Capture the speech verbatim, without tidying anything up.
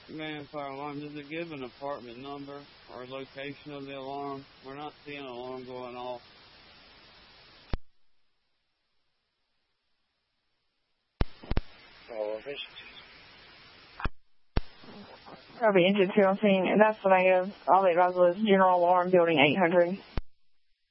Man, fire alarm. Does it give an apartment number or location of the alarm? We're not seeing an alarm going off. Oh, efficiencies. Probably engine two on scene, and that's the name of all the advisors, General Alarm Building eight hundred.